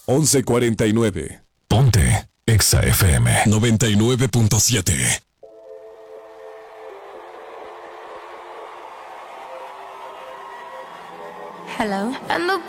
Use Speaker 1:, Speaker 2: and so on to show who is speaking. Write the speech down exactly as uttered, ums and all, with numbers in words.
Speaker 1: once cuarenta y nueve.
Speaker 2: Ponte Exa F M
Speaker 1: noventa y nueve punto siete.
Speaker 3: Hello. And the